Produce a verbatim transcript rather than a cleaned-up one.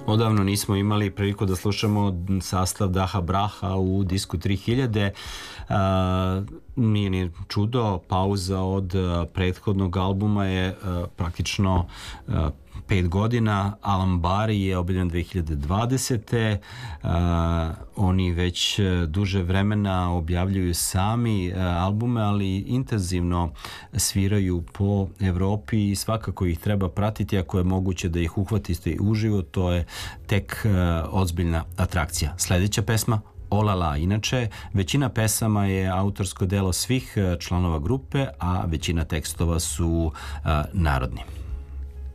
Odavno nismo imali priliku da slušamo sastav Daha Braha u disku tri hiljade. Uh, nije ni čudo, pauza od uh, prethodnog albuma je uh, praktično uh, pet godina. Alambari je objavljen dve hiljade dvadesete. Uh, oni već duže vremena objavljuju sami uh, albume, ali intenzivno sviraju po Evropi i svakako ih treba pratiti ako je moguće da ih uhvatite uživo. To je tek uh, ozbiljna atrakcija. Sledeća pesma Olala. Inače, većina pesama je autorsko delo svih članova grupe, a većina tekstova su uh, narodni.